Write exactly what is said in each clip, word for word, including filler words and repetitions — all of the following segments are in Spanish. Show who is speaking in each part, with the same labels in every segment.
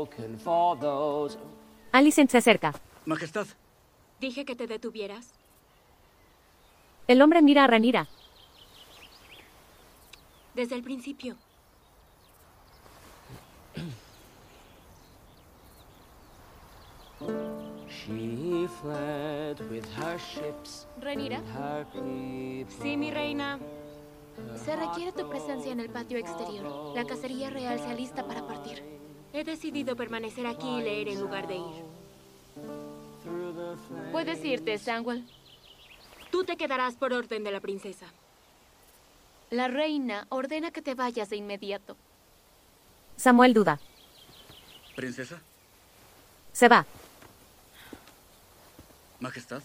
Speaker 1: Alicent se acerca.
Speaker 2: Majestad.
Speaker 3: Dije que te detuvieras.
Speaker 1: El hombre mira a Rhaenyra.
Speaker 3: Desde el principio.
Speaker 4: ¿Rhaenyra?
Speaker 3: Sí, mi reina.
Speaker 4: Se requiere tu presencia en el patio exterior. La cacería real se alista para partir.
Speaker 3: He decidido permanecer aquí y leer en lugar de ir.
Speaker 4: Puedes irte, Samwell.
Speaker 3: Tú te quedarás por orden de la princesa.
Speaker 4: La reina ordena que te vayas de inmediato.
Speaker 1: Samwell duda.
Speaker 2: ¿Princesa?
Speaker 1: Se va.
Speaker 2: Majestad.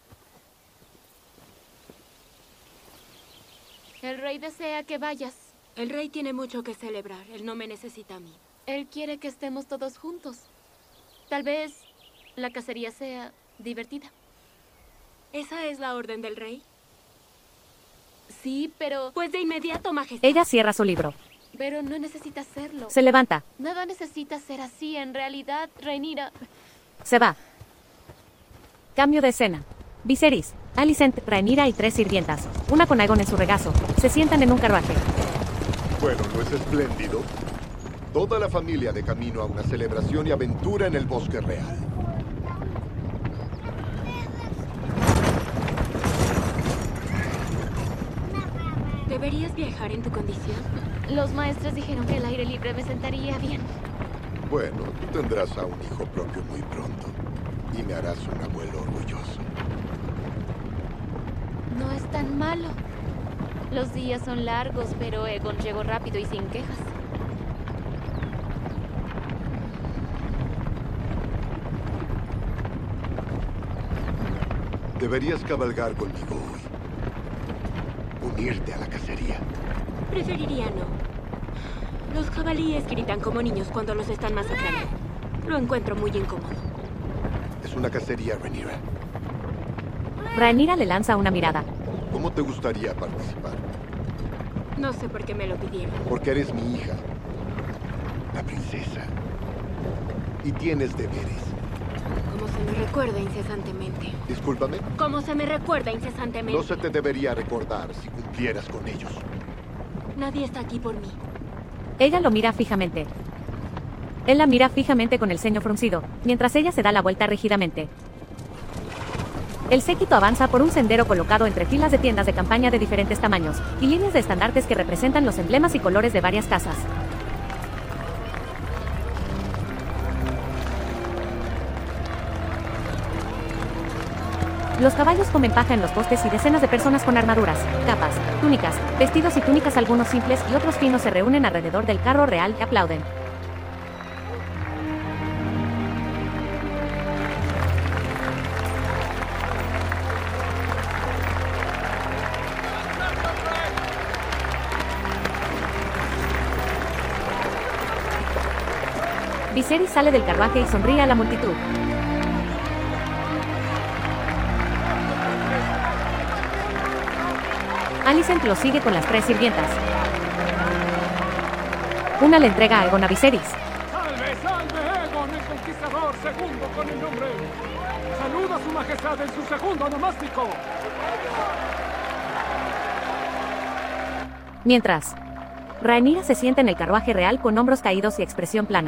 Speaker 4: El rey desea que vayas.
Speaker 3: El rey tiene mucho que celebrar. Él no me necesita a mí.
Speaker 4: Él quiere que estemos todos juntos. Tal vez la cacería sea divertida.
Speaker 3: ¿Esa es la orden del rey?
Speaker 4: Sí, pero...
Speaker 3: Pues de inmediato, majestad.
Speaker 1: Ella cierra su libro.
Speaker 4: Pero no necesita hacerlo.
Speaker 1: Se levanta.
Speaker 4: Nada necesita ser así. En realidad, Rhaenyra...
Speaker 1: Se va. Cambio de escena. Viserys, Alicent, Rhaenyra y tres sirvientas, una con Aegon en su regazo, se sientan en un carruaje.
Speaker 5: Bueno, ¿no es espléndido? Toda la familia de camino a una celebración y aventura en el Bosque Real.
Speaker 3: ¿Deberías viajar en tu condición?
Speaker 4: Los maestros dijeron que el aire libre me sentaría bien.
Speaker 5: Bueno, tú tendrás a un hijo propio muy pronto. Y me harás un abuelo orgulloso.
Speaker 4: No es tan malo. Los días son largos, pero Aegon llegó rápido y sin quejas.
Speaker 5: Deberías cabalgar conmigo hoy. Unirte a la cacería.
Speaker 3: Preferiría no. Los jabalíes gritan como niños cuando los están masacrando. Lo encuentro muy incómodo.
Speaker 5: Es una cacería, Rhaenyra.
Speaker 1: Rhaenyra le lanza una mirada.
Speaker 5: ¿Cómo te gustaría participar?
Speaker 3: No sé por qué me lo pidieron.
Speaker 5: Porque eres mi hija. La princesa. Y tienes deberes.
Speaker 3: Como se me recuerda incesantemente.
Speaker 5: Discúlpame.
Speaker 3: Como se me recuerda incesantemente.
Speaker 5: No se te debería recordar si cumplieras con ellos.
Speaker 3: Nadie está aquí por mí.
Speaker 1: Ella lo mira fijamente. Él la mira fijamente con el ceño fruncido, mientras ella se da la vuelta rígidamente. El séquito avanza por un sendero colocado entre filas de tiendas de campaña de diferentes tamaños, y líneas de estandartes que representan los emblemas y colores de varias casas. Los caballos comen paja en los postes y decenas de personas con armaduras, capas, túnicas, vestidos y túnicas, algunos simples y otros finos, se reúnen alrededor del carro real y aplauden. Viserys sale del carruaje y sonríe a la multitud. Alicent lo sigue con las tres sirvientas. Una le entrega a Aegon a Viserys.
Speaker 6: ¡Salve, salve, Aegon, el conquistador segundo con el nombre! ¡Saluda a su majestad en su segundo nomástico!
Speaker 1: Mientras, Rhaenyra se sienta en el carruaje real con hombros caídos y expresión plana.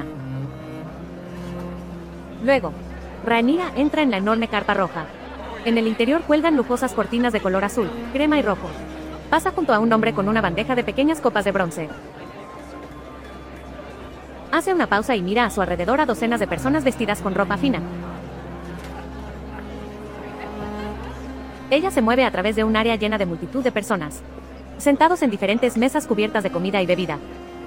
Speaker 1: Luego, Rhaenyra entra en la enorme carpa roja. En el interior cuelgan lujosas cortinas de color azul, crema y rojo. Pasa junto a un hombre con una bandeja de pequeñas copas de bronce. Hace una pausa y mira a su alrededor a docenas de personas vestidas con ropa fina. Ella se mueve a través de un área llena de multitud de personas, sentados en diferentes mesas cubiertas de comida y bebida.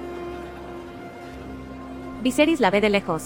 Speaker 1: Viserys la ve de lejos.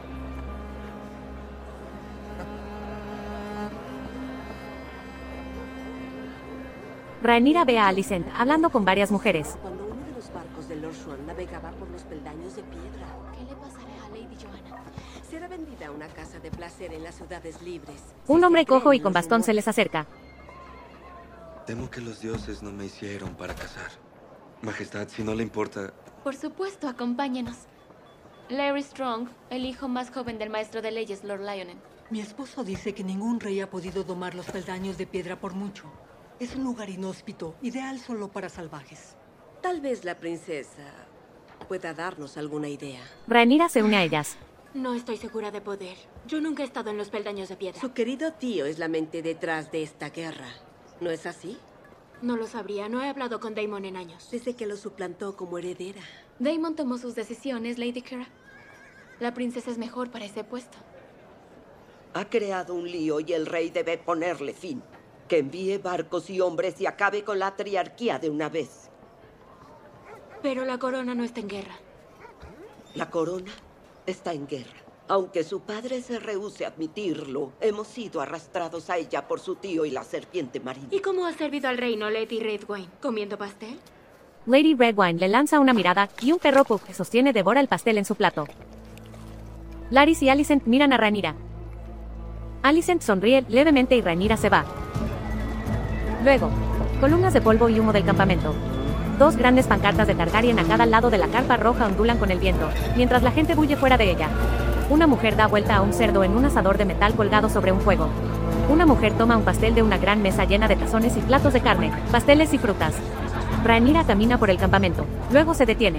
Speaker 1: Rhaenyra ve a Alicent hablando con varias mujeres.
Speaker 7: Cuando uno de los barcos de Lord Swan navegaba por los peldaños de piedra.
Speaker 4: ¿Qué le pasará a Lady Joanna?
Speaker 7: Será vendida a una casa de placer en las ciudades libres.
Speaker 1: Un
Speaker 7: Si
Speaker 1: hombre
Speaker 7: se
Speaker 1: cojo y
Speaker 7: creen
Speaker 1: con
Speaker 7: los
Speaker 1: bastón se
Speaker 7: rumores.
Speaker 1: les acerca.
Speaker 8: Temo que los dioses no me hicieron para casar. Majestad, si no le importa...
Speaker 4: Por supuesto, acompáñenos. Larry Strong, el hijo más joven del maestro de leyes, Lord Lionel.
Speaker 9: Mi esposo dice que ningún rey ha podido domar los peldaños de piedra por mucho. Es un lugar inhóspito, ideal solo para salvajes.
Speaker 7: Tal vez la princesa pueda darnos alguna idea.
Speaker 1: Rhaenyra se une a ellas.
Speaker 3: No estoy segura de poder. Yo nunca he estado en los peldaños de piedra.
Speaker 7: Su querido tío es la mente detrás de esta guerra. ¿No es así?
Speaker 3: No lo sabría. No he hablado con Daemon en años.
Speaker 7: Desde que lo suplantó como heredera.
Speaker 4: Daemon tomó sus decisiones, Lady Kira. La princesa es mejor para ese puesto.
Speaker 10: Ha creado un lío y el rey debe ponerle fin. Que envíe barcos y hombres y acabe con la triarquía de una vez.
Speaker 3: Pero la corona no está en guerra.
Speaker 10: La corona está en guerra. Aunque su padre se rehúse a admitirlo, hemos sido arrastrados a ella por su tío y la serpiente marina.
Speaker 3: ¿Y cómo ha servido al reino Lady Redwine? ¿Comiendo pastel?
Speaker 1: Lady Redwine le lanza una mirada y un perro Pug que sostiene devora el pastel en su plato. Larys y Alicent miran a Rhaenyra. Alicent sonríe levemente y Rhaenyra se va. Luego, columnas de polvo y humo del campamento. Dos grandes pancartas de Targaryen a cada lado de la carpa roja ondulan con el viento, mientras la gente bulle fuera de ella. Una mujer da vuelta a un cerdo en un asador de metal colgado sobre un fuego. Una mujer toma un pastel de una gran mesa llena de tazones y platos de carne, pasteles y frutas. Rhaenyra camina por el campamento, luego se detiene.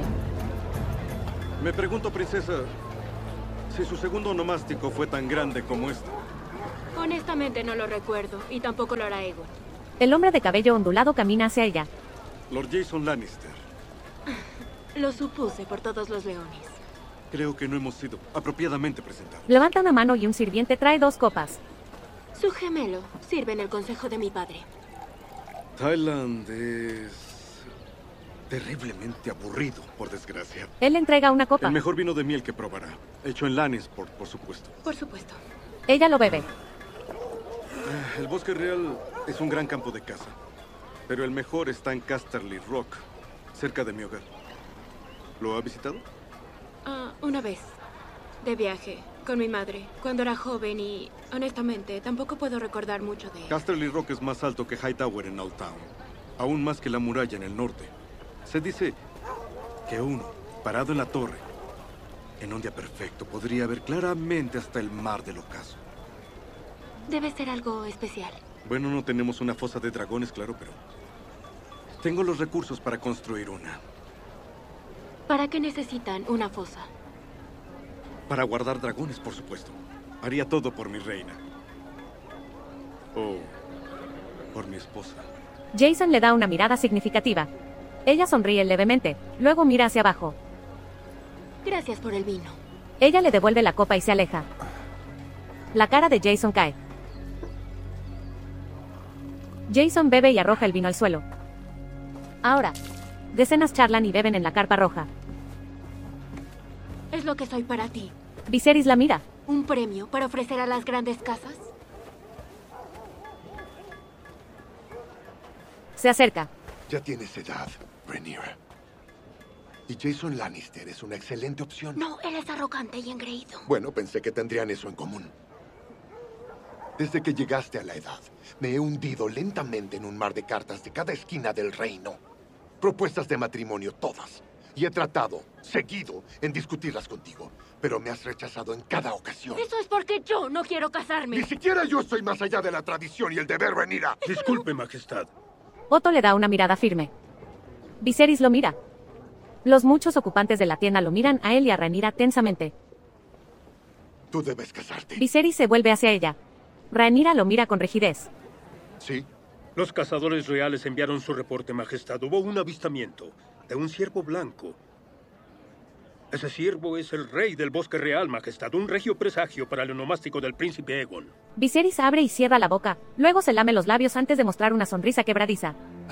Speaker 11: Me pregunto, princesa, si su segundo onomástico fue tan grande como este.
Speaker 3: Honestamente no lo recuerdo, y tampoco lo hará Aegon.
Speaker 1: El hombre de cabello ondulado camina hacia ella.
Speaker 11: Lord Jason Lannister.
Speaker 3: Lo supuse por todos los leones.
Speaker 11: Creo que no hemos sido apropiadamente presentados.
Speaker 1: Levanta una mano y un sirviente trae dos copas.
Speaker 3: Su gemelo sirve en el consejo de mi padre.
Speaker 11: Thailand es terriblemente aburrido, por desgracia.
Speaker 1: Él le entrega una copa.
Speaker 11: El mejor vino de miel que probará. Hecho en Lannisport, por supuesto.
Speaker 3: Por supuesto.
Speaker 1: Ella lo bebe.
Speaker 11: El Bosque Real es un gran campo de caza. Pero el mejor está en Casterly Rock, cerca de mi hogar. ¿Lo ha visitado?
Speaker 3: Ah, una vez. De viaje, con mi madre, cuando era joven y, honestamente, tampoco puedo recordar mucho de él.
Speaker 11: Casterly Rock es más alto que Hightower en Old Town. Aún más que la muralla en el norte. Se dice que uno, parado en la torre, en un día perfecto, podría ver claramente hasta el mar del ocaso.
Speaker 3: Debe ser algo especial.
Speaker 11: Bueno, no tenemos una fosa de dragones, claro, pero tengo los recursos para construir una.
Speaker 3: ¿Para qué necesitan una fosa?
Speaker 11: Para guardar dragones, por supuesto. Haría todo por mi reina. O por mi esposa.
Speaker 1: Jason le da una mirada significativa. Ella sonríe levemente, luego mira hacia abajo.
Speaker 3: Gracias por el vino.
Speaker 1: Ella le devuelve la copa y se aleja. La cara de Jason cae. Jason bebe y arroja el vino al suelo. Ahora, decenas charlan y beben en la carpa roja.
Speaker 3: Es lo que soy para ti.
Speaker 1: Viserys la mira.
Speaker 3: ¿Un premio para ofrecer a las grandes casas?
Speaker 1: Se acerca.
Speaker 5: Ya tienes edad, Rhaenyra. Y Jason Lannister es una excelente opción.
Speaker 3: No, él es arrogante y engreído.
Speaker 5: Bueno, pensé que tendrían eso en común. Desde que llegaste a la edad, me he hundido lentamente en un mar de cartas de cada esquina del reino. Propuestas de matrimonio todas. Y he tratado, seguido, en discutirlas contigo. Pero me has rechazado en cada ocasión.
Speaker 3: Eso es porque yo no quiero casarme.
Speaker 5: Ni siquiera yo estoy más allá de la tradición y el deber, Rhaenyra.
Speaker 11: Disculpe, Majestad.
Speaker 1: Otto le da una mirada firme. Viserys lo mira. Los muchos ocupantes de la tienda lo miran a él y a Rhaenyra tensamente.
Speaker 5: Tú debes casarte.
Speaker 1: Viserys se vuelve hacia ella. Rhaenyra lo mira con rigidez.
Speaker 5: ¿Sí?
Speaker 6: Los cazadores reales enviaron su reporte, Majestad. Hubo un avistamiento de un ciervo blanco. Ese ciervo es el rey del Bosque Real, Majestad. Un regio presagio para el onomástico del príncipe Aegon.
Speaker 1: Viserys abre y cierra la boca, luego se lame los labios antes de mostrar una sonrisa quebradiza.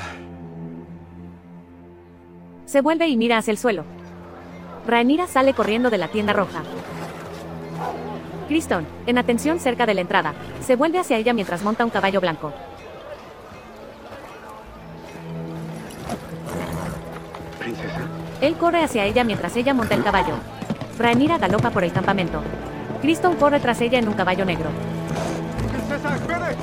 Speaker 1: Se vuelve y mira hacia el suelo. Rhaenyra sale corriendo de la tienda roja. Criston, en atención cerca de la entrada, se vuelve hacia ella mientras monta un caballo blanco.
Speaker 8: ¿Princesa?
Speaker 1: Él corre hacia ella mientras ella monta el caballo. Rhaenyra galopa por el campamento. Criston corre tras ella en un caballo negro.
Speaker 6: ¡Princesa, espere!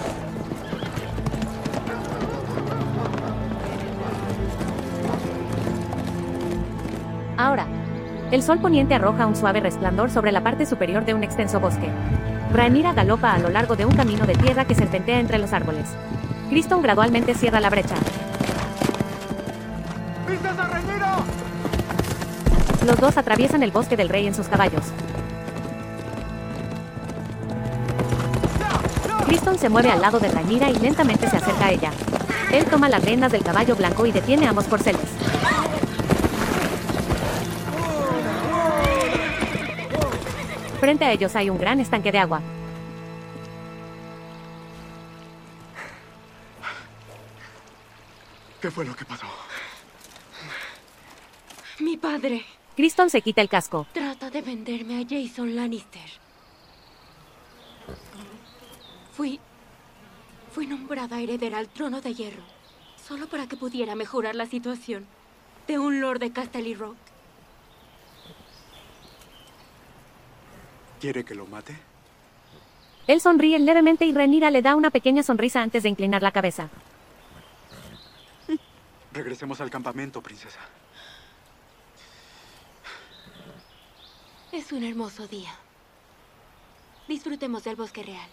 Speaker 1: Ahora, El sol poniente arroja un suave resplandor sobre la parte superior de un extenso bosque. Rhaenyra galopa a lo largo de un camino de tierra que serpentea entre los árboles. Criston gradualmente cierra la brecha.
Speaker 12: ¡Princesa Rhaenyra!
Speaker 1: Los dos atraviesan el bosque del rey en sus caballos. Criston se mueve al lado de Rhaenyra y lentamente se acerca a ella. Él toma las riendas del caballo blanco y detiene ambos corceles. Frente a ellos hay un gran estanque de agua.
Speaker 11: ¿Qué fue lo que pasó?
Speaker 3: Mi padre.
Speaker 1: Criston se quita el casco.
Speaker 3: Trata de venderme a Jason Lannister. Fui... Fui nombrada heredera al trono de hierro, solo para que pudiera mejorar la situación de un lord de Casterly Rock.
Speaker 11: ¿Quiere que lo mate?
Speaker 1: Él sonríe levemente y Rhaenyra le da una pequeña sonrisa antes de inclinar la cabeza.
Speaker 11: Regresemos al campamento, princesa.
Speaker 3: Es un hermoso día. Disfrutemos del bosque real.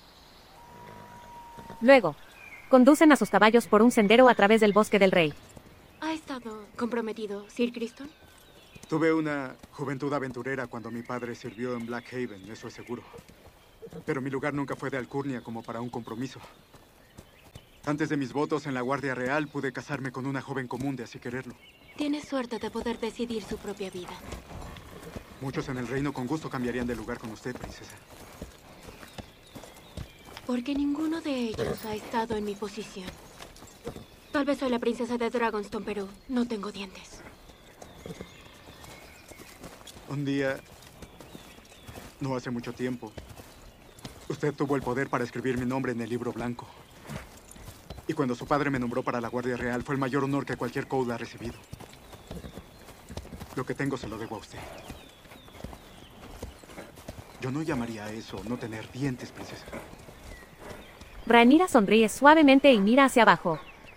Speaker 1: Luego, conducen a sus caballos por un sendero a través del bosque del rey.
Speaker 3: ¿Ha estado comprometido, Sir Criston?
Speaker 11: Tuve una juventud aventurera cuando mi padre sirvió en Blackhaven, eso es seguro. Pero mi lugar nunca fue de alcurnia como para un compromiso. Antes de mis votos en la Guardia Real, pude casarme con una joven común de así quererlo.
Speaker 3: Tiene suerte de poder decidir su propia vida.
Speaker 11: Muchos en el reino con gusto cambiarían de lugar con usted, princesa.
Speaker 3: Porque ninguno de ellos ha estado en mi posición. Tal vez soy la princesa de Dragonstone, pero no tengo dientes.
Speaker 11: Un día, no hace mucho tiempo, usted tuvo el poder para escribir mi nombre en el libro blanco. Y cuando su padre me nombró para la Guardia Real, fue el mayor honor que cualquier Cole ha recibido. Lo que tengo se lo debo a usted. Yo no llamaría a eso no tener dientes, princesa.
Speaker 1: Rhaenyra sonríe suavemente y mira hacia abajo.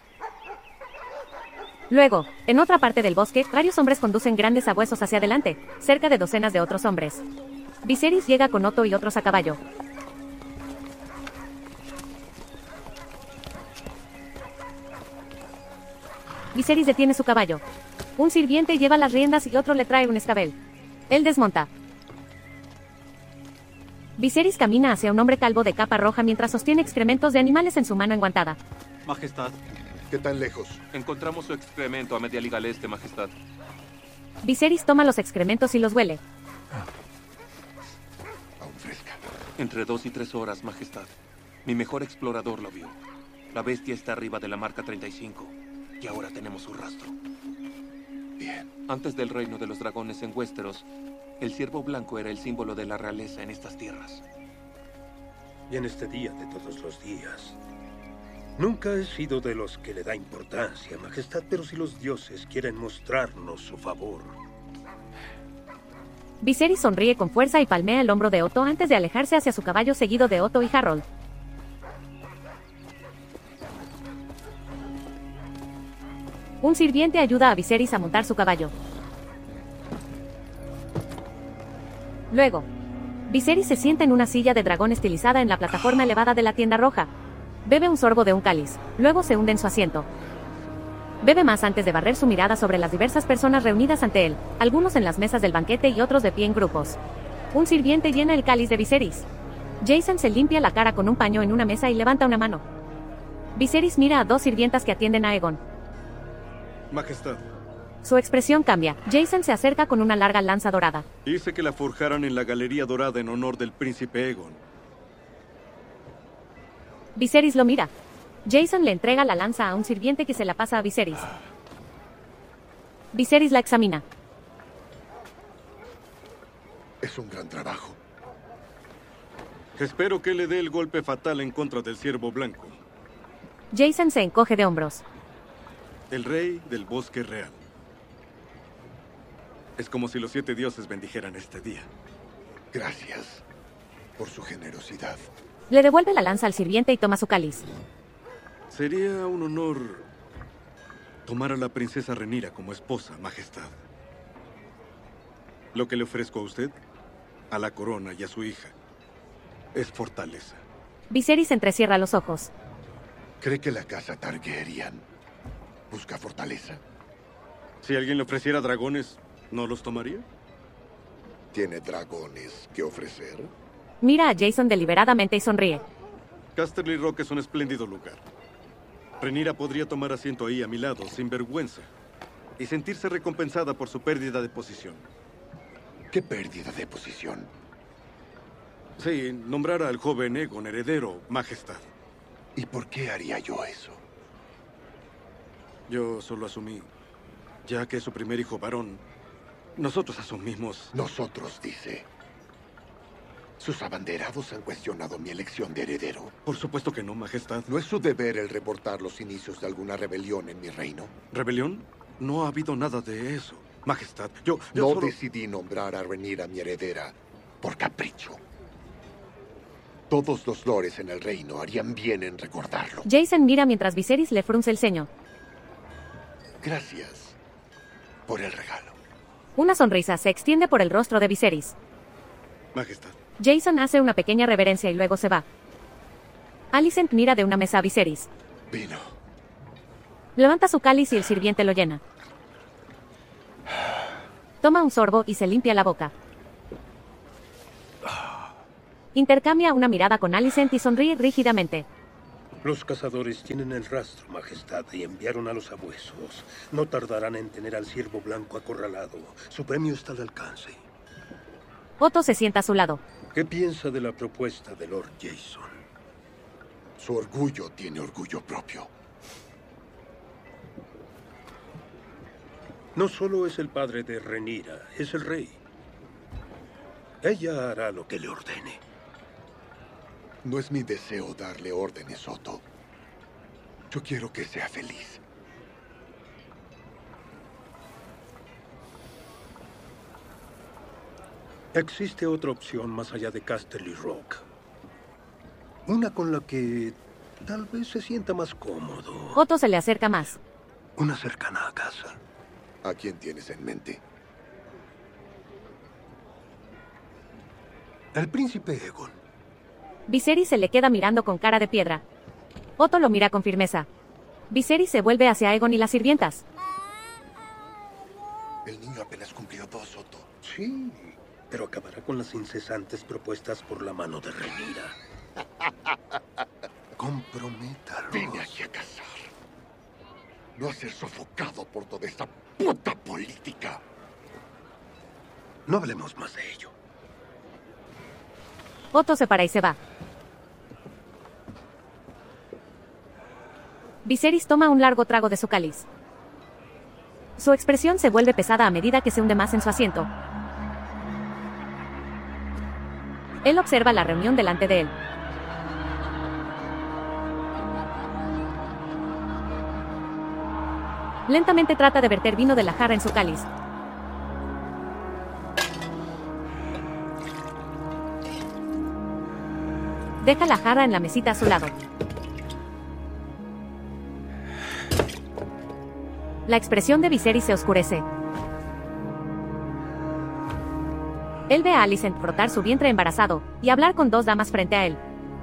Speaker 1: Luego, en otra parte del bosque, varios hombres conducen grandes sabuesos hacia adelante, cerca de docenas de otros hombres. Viserys llega con Otto y otros a caballo. Viserys detiene su caballo. Un sirviente lleva las riendas y otro le trae un escabel. Él desmonta. Viserys camina hacia un hombre calvo de capa roja mientras sostiene excrementos de animales en su mano enguantada.
Speaker 13: Majestad.
Speaker 5: ¿Qué tan lejos?
Speaker 13: Encontramos su excremento a media liga al este, Majestad.
Speaker 1: Viserys toma los excrementos y los huele.
Speaker 5: Aún fresca.
Speaker 13: Entre dos y tres horas, Majestad. Mi mejor explorador lo vio. La bestia está arriba de la marca treinta y cinco. Y ahora tenemos su rastro.
Speaker 5: Bien.
Speaker 13: Antes del reino de los dragones en Westeros, el ciervo blanco era el símbolo de la realeza en estas tierras.
Speaker 6: Y en este día de todos los días. Nunca he sido de los que le da importancia, Majestad, pero si los dioses quieren mostrarnos su favor.
Speaker 1: Viserys sonríe con fuerza y palmea el hombro de Otto antes de alejarse hacia su caballo seguido de Otto y Harold. Un sirviente ayuda a Viserys a montar su caballo. Luego, Viserys se sienta en una silla de dragón estilizada en la plataforma elevada de la tienda roja. Bebe un sorbo de un cáliz, luego se hunde en su asiento. Bebe más antes de barrer su mirada sobre las diversas personas reunidas ante él, algunos en las mesas del banquete y otros de pie en grupos. Un sirviente llena el cáliz de Viserys. Jason se limpia la cara con un paño en una mesa y levanta una mano. Viserys mira a dos sirvientas que atienden a Aegon.
Speaker 11: Majestad.
Speaker 1: Su expresión cambia. Jason se acerca con una larga lanza dorada.
Speaker 11: Hice que la forjaran en la Galería Dorada en honor del príncipe Aegon.
Speaker 1: Viserys lo mira. Jason le entrega la lanza a un sirviente que se la pasa a Viserys. Viserys la examina.
Speaker 5: Es un gran trabajo.
Speaker 11: Espero que le dé el golpe fatal en contra del ciervo blanco.
Speaker 1: Jason se encoge de hombros.
Speaker 11: El rey del bosque real. Es como si los siete dioses bendijeran este día.
Speaker 5: Gracias por su generosidad.
Speaker 1: Le devuelve la lanza al sirviente y toma su cáliz.
Speaker 11: Sería un honor tomar a la princesa Rhaenyra como esposa, Majestad. Lo que le ofrezco a usted, a la corona y a su hija, es fortaleza.
Speaker 1: Viserys entrecierra los ojos.
Speaker 5: ¿Cree que la casa Targaryen busca fortaleza?
Speaker 11: Si alguien le ofreciera dragones, ¿no los tomaría?
Speaker 5: ¿Tiene dragones que ofrecer?
Speaker 1: Mira a Jason deliberadamente y sonríe.
Speaker 11: Casterly Rock es un espléndido lugar. Rhaenyra podría tomar asiento ahí a mi lado, sin vergüenza, y sentirse recompensada por su pérdida de posición.
Speaker 5: ¿Qué pérdida de posición?
Speaker 11: Sí, nombrar al joven Aegon heredero, Majestad.
Speaker 5: ¿Y por qué haría yo eso?
Speaker 11: Yo solo asumí, ya que es su primer hijo varón, nosotros asumimos...
Speaker 5: Nosotros, dice. Sus abanderados han cuestionado mi elección de heredero.
Speaker 11: Por supuesto que no, Majestad.
Speaker 5: ¿No es su deber el reportar los inicios de alguna rebelión en mi reino?
Speaker 11: ¿Rebelión? No ha habido nada de eso, Majestad. Yo, yo
Speaker 5: no
Speaker 11: solo...
Speaker 5: decidí nombrar a Rhaenyra mi heredera por capricho. Todos los lores en el reino harían bien en recordarlo.
Speaker 1: Jason mira mientras Viserys le frunce el ceño.
Speaker 5: Gracias por el regalo.
Speaker 1: Una sonrisa se extiende por el rostro de Viserys.
Speaker 11: Majestad.
Speaker 1: Jason hace una pequeña reverencia y luego se va. Alicent mira de una mesa a Viserys.
Speaker 5: Vino.
Speaker 1: Levanta su cáliz y el sirviente lo llena. Toma un sorbo y se limpia la boca. Intercambia una mirada con Alicent y sonríe rígidamente.
Speaker 6: Los cazadores tienen el rastro, Majestad, y enviaron a los abuesos. No tardarán en tener al ciervo blanco acorralado. Su premio está al alcance.
Speaker 1: Otto se sienta a su lado.
Speaker 6: ¿Qué piensa de la propuesta de Lord Jason?
Speaker 5: Su orgullo tiene orgullo propio.
Speaker 6: No solo es el padre de Rhaenyra, es el rey. Ella hará lo que le ordene.
Speaker 5: No es mi deseo darle órdenes, Otto. Yo quiero que sea feliz.
Speaker 6: Existe otra opción más allá de Casterly Rock. Una con la que tal vez se sienta más cómodo.
Speaker 1: Otto se le acerca más.
Speaker 6: Una cercana a casa.
Speaker 5: ¿A quién tienes en mente?
Speaker 6: El príncipe Aegon.
Speaker 1: Viserys se le queda mirando con cara de piedra. Otto lo mira con firmeza. Viserys se vuelve hacia Aegon y las sirvientas.
Speaker 5: El niño apenas cumplió dos, Otto.
Speaker 6: Sí, pero acabará con las incesantes propuestas por la mano de Rhaenyra. Comprométalo.
Speaker 5: Vine aquí a cazar. No a ser sofocado por toda esta puta política.
Speaker 6: No hablemos más de ello.
Speaker 1: Otto se para y se va. Viserys toma un largo trago de su cáliz. Su expresión se vuelve pesada a medida que se hunde más en su asiento. Él observa la reunión delante de él. Lentamente trata de verter vino de la jarra en su cáliz. Deja la jarra en la mesita a su lado. La expresión de Viserys se oscurece. Él ve a Alicent frotar su vientre embarazado y hablar con dos damas frente a él.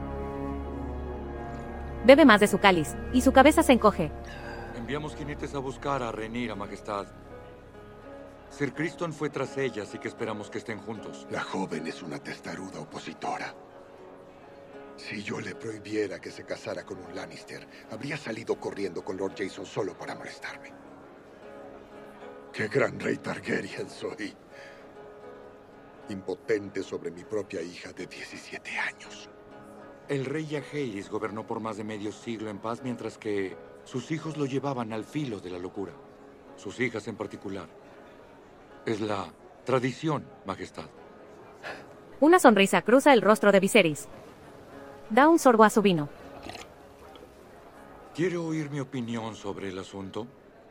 Speaker 1: Bebe más de su cáliz, y su cabeza se encoge.
Speaker 12: Enviamos jinetes a buscar a Rhaenyra, Majestad. Sir Criston fue tras ella, así que esperamos que estén juntos.
Speaker 5: La joven es una testaruda opositora. Si yo le prohibiera que se casara con un Lannister, habría salido corriendo con Lord Jason solo para molestarme. ¡Qué gran rey Targaryen soy! Impotente sobre mi propia hija de diecisiete años.
Speaker 12: El rey Jaehaerys gobernó por más de medio siglo en paz, mientras que sus hijos lo llevaban al filo de la locura. Sus hijas en particular. Es la tradición, Majestad.
Speaker 1: Una sonrisa cruza el rostro de Viserys. Da un sorbo a su vino.
Speaker 12: ¿Quiere oír mi opinión sobre el asunto?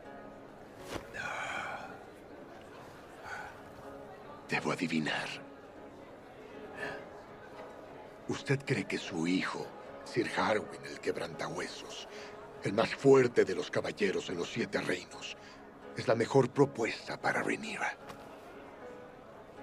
Speaker 5: Debo adivinar. ¿Usted cree que su hijo, Sir Harwin el Quebrantahuesos, el más fuerte de los caballeros en los Siete Reinos, es la mejor propuesta para Rhaenyra?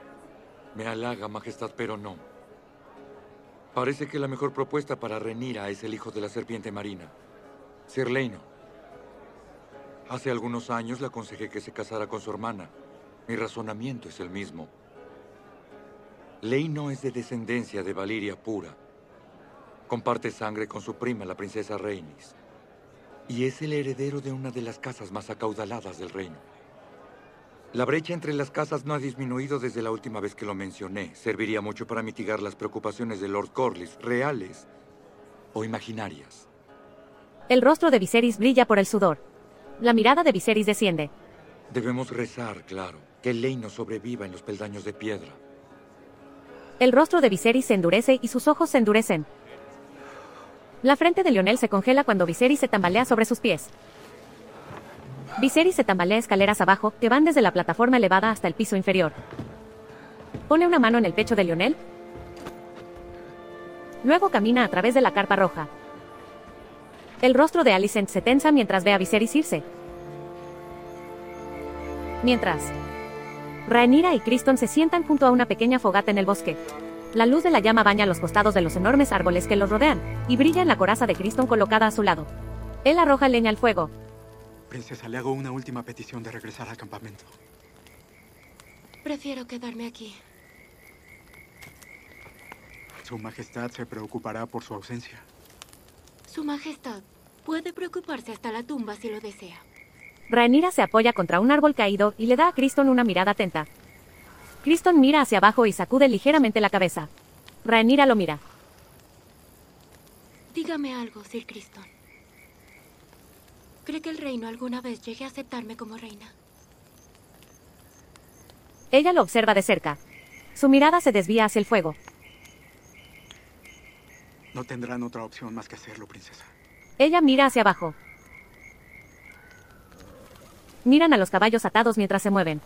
Speaker 12: Me halaga, Majestad, pero no. Parece que la mejor propuesta para Rhaenyra es el hijo de la serpiente marina, Sir Leino. Hace algunos años le aconsejé que se casara con su hermana. Mi razonamiento es el mismo. Leino es de descendencia de Valyria pura. Comparte sangre con su prima, la princesa Rhaenys. Y es el heredero de una de las casas más acaudaladas del reino. La brecha entre las casas no ha disminuido desde la última vez que lo mencioné. Serviría mucho para mitigar las preocupaciones de Lord Corlys, reales o imaginarias.
Speaker 1: El rostro de Viserys brilla por el sudor. La mirada de Viserys desciende.
Speaker 12: Debemos rezar, claro, que Leino sobreviva en los peldaños de piedra.
Speaker 1: El rostro de Viserys se endurece y sus ojos se endurecen. La frente de Lionel se congela cuando Viserys se tambalea sobre sus pies. Viserys se tambalea escaleras abajo, que van desde la plataforma elevada hasta el piso inferior. Pone una mano en el pecho de Lionel. Luego camina a través de la carpa roja. El rostro de Alicent se tensa mientras ve a Viserys irse. Mientras, Rhaenyra y Criston se sientan junto a una pequeña fogata en el bosque. La luz de la llama baña los costados de los enormes árboles que los rodean, y brilla en la coraza de Criston colocada a su lado. Él arroja leña al fuego.
Speaker 8: Princesa, le hago una última petición de regresar al campamento.
Speaker 3: Prefiero quedarme aquí.
Speaker 8: Su Majestad se preocupará por su ausencia.
Speaker 3: Su Majestad puede preocuparse hasta la tumba si lo desea.
Speaker 1: Rhaenyra se apoya contra un árbol caído y le da a Criston una mirada atenta. Criston mira hacia abajo y sacude ligeramente la cabeza. Rhaenyra lo mira.
Speaker 3: Dígame algo, Sir Criston. ¿Cree que el reino alguna vez llegue a aceptarme como reina?
Speaker 1: Ella lo observa de cerca. Su mirada se desvía hacia el fuego.
Speaker 8: No tendrán otra opción más que hacerlo, princesa.
Speaker 1: Ella mira hacia abajo. Miran a los caballos atados mientras se mueven.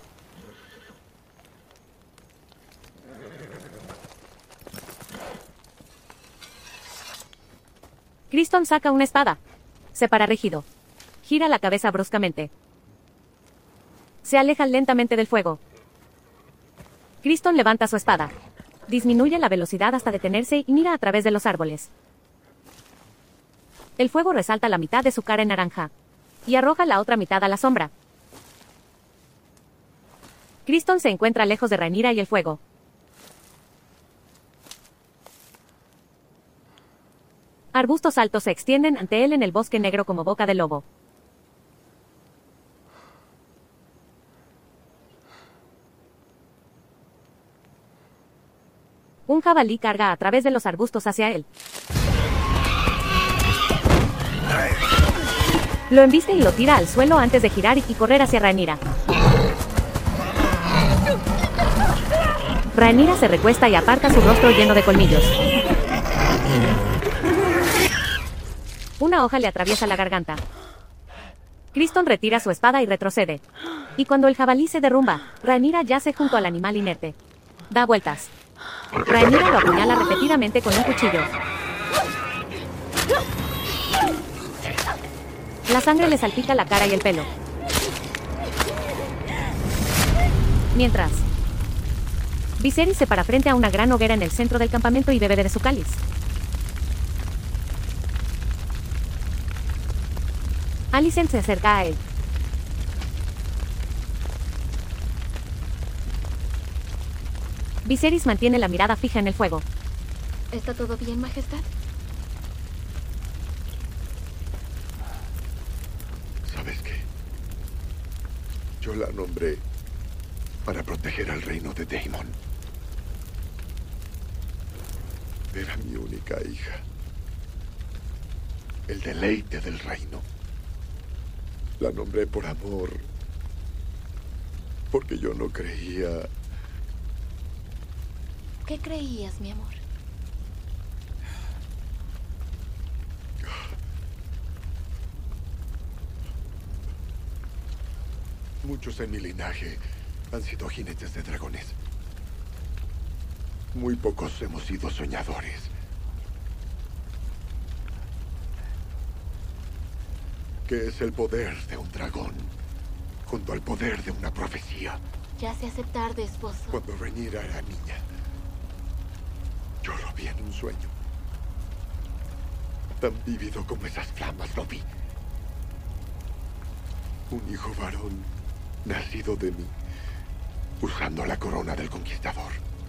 Speaker 1: Criston saca una espada. Se para rígido. Gira la cabeza bruscamente. Se aleja lentamente del fuego. Criston levanta su espada. Disminuye la velocidad hasta detenerse y mira a través de los árboles. El fuego resalta la mitad de su cara en naranja. Y arroja la otra mitad a la sombra. Criston se encuentra lejos de Rhaenyra y el fuego. Arbustos altos se extienden ante él en el bosque negro como boca de lobo. Un jabalí carga a través de los arbustos hacia él. Lo embiste y lo tira al suelo antes de girar y correr hacia Rhaenyra. Rhaenyra se recuesta y aparta su rostro lleno de colmillos. Una hoja le atraviesa la garganta. Criston retira su espada y retrocede. Y cuando el jabalí se derrumba, Rhaenyra yace junto al animal inerte. Da vueltas. Rhaenyra lo apuñala repetidamente con un cuchillo. La sangre le salpica la cara y el pelo. Mientras, Viserys se para frente a una gran hoguera en el centro del campamento y bebe de su cáliz. Alicent se acerca a él. Viserys mantiene la mirada fija en el fuego.
Speaker 4: ¿Está todo bien, Majestad?
Speaker 5: ¿Sabes qué? Yo la nombré para proteger al reino de Daemon. Era mi única hija. El deleite del reino. La nombré por amor. Porque yo no creía...
Speaker 4: ¿Qué creías, mi amor?
Speaker 5: Muchos en mi linaje han sido jinetes de dragones. Muy pocos hemos sido soñadores. ¿Qué es el poder de un dragón junto al poder de una profecía?
Speaker 4: Ya se hace tarde, esposo.
Speaker 5: Cuando Rhaenyra era niña, yo lo vi en un sueño. Tan vívido como esas flamas lo vi. Un hijo varón nacido de mí, usando la corona del conquistador.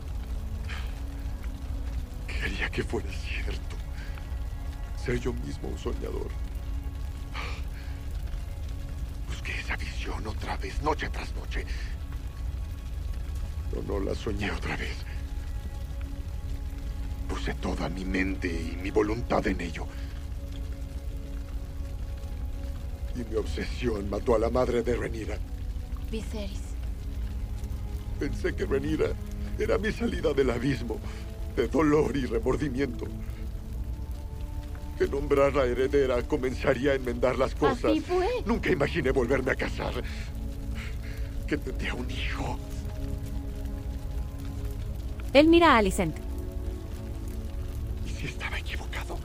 Speaker 5: Quería que fuera cierto. Ser yo mismo un soñador. Busqué esa visión otra vez, noche tras noche. No, no la soñé otra vez. Puse toda mi mente y mi voluntad en ello. Y mi obsesión mató a la madre de Rhaenyra.
Speaker 4: Viserys.
Speaker 5: Pensé que Rhaenyra era mi salida del abismo de dolor y remordimiento. Que nombrar a heredera comenzaría a enmendar las cosas.
Speaker 4: Así fue.
Speaker 5: Nunca imaginé volverme a casar. Que tendría un hijo.
Speaker 1: Él mira a Alicent.
Speaker 5: ¿Y si estaba equivocado?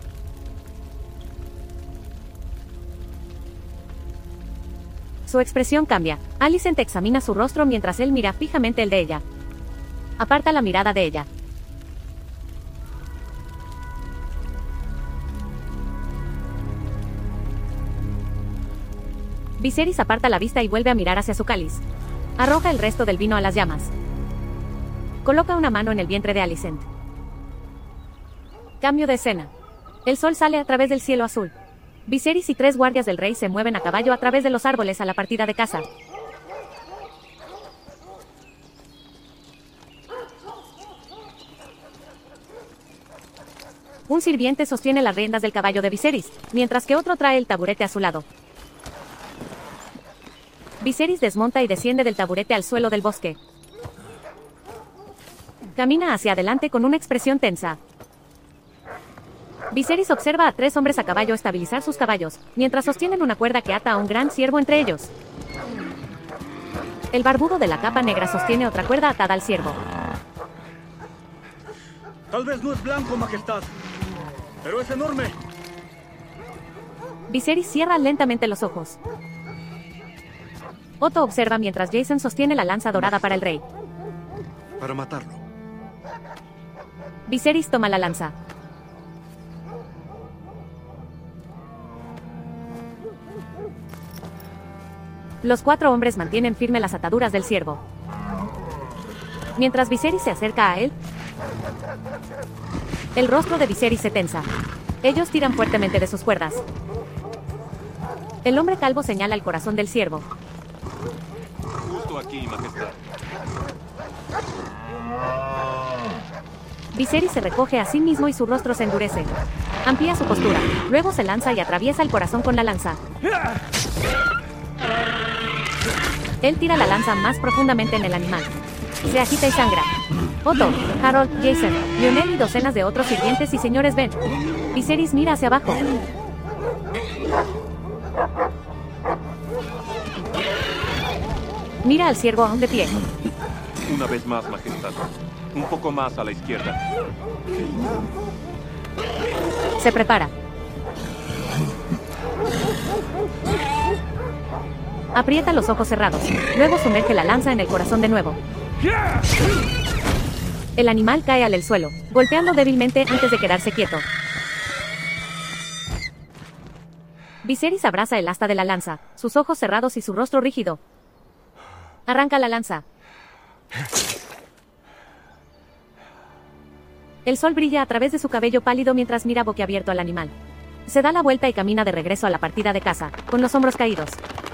Speaker 1: Su expresión cambia. Alicent examina su rostro mientras él mira fijamente el de ella. Aparta la mirada de ella. Viserys aparta la vista y vuelve a mirar hacia su cáliz. Arroja el resto del vino a las llamas. Coloca una mano en el vientre de Alicent. Cambio de escena. El sol sale a través del cielo azul. Viserys y tres guardias del rey se mueven a caballo a través de los árboles a la partida de caza. Un sirviente sostiene las riendas del caballo de Viserys, mientras que otro trae el taburete a su lado. Viserys desmonta y desciende del taburete al suelo del bosque. Camina hacia adelante con una expresión tensa. Viserys observa a tres hombres a caballo estabilizar sus caballos, mientras sostienen una cuerda que ata a un gran ciervo entre ellos. El barbudo de la capa negra sostiene otra cuerda atada al ciervo.
Speaker 14: Tal vez no es blanco, Majestad, pero es enorme.
Speaker 1: Viserys cierra lentamente los ojos. Otto observa mientras Jason sostiene la lanza dorada para el rey.
Speaker 11: Para matarlo.
Speaker 1: Viserys toma la lanza. Los cuatro hombres mantienen firme las ataduras del ciervo. Mientras Viserys se acerca a él, el rostro de Viserys se tensa. Ellos tiran fuertemente de sus cuerdas. El hombre calvo señala el corazón del ciervo.
Speaker 13: Justo aquí, Majestad.
Speaker 1: Viserys se recoge a sí mismo y su rostro se endurece. Amplía su postura. Luego se lanza y atraviesa el corazón con la lanza. Él tira la lanza más profundamente en el animal. Se agita y sangra. Otto, Harold, Jason, Lionel y docenas de otros sirvientes y señores ven. Viserys mira hacia abajo. Mira al ciervo aún de pie.
Speaker 13: Una vez más, Majestad. Un poco más a la izquierda.
Speaker 1: Se prepara. Aprieta los ojos cerrados. Luego sumerge la lanza en el corazón de nuevo. El animal cae al suelo, golpeando débilmente antes de quedarse quieto. Viserys abraza el asta de la lanza, sus ojos cerrados y su rostro rígido. Arranca la lanza. El sol brilla a través de su cabello pálido mientras mira boquiabierto al animal. Se da la vuelta y camina de regreso a la partida de caza, con los hombros caídos.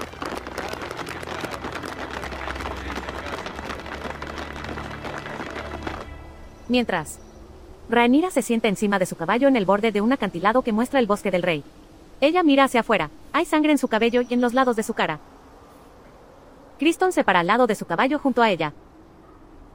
Speaker 1: Mientras, Rhaenyra se sienta encima de su caballo en el borde de un acantilado que muestra el bosque del rey. Ella mira hacia afuera. Hay sangre en su cabello y en los lados de su cara. Criston se para al lado de su caballo junto a ella.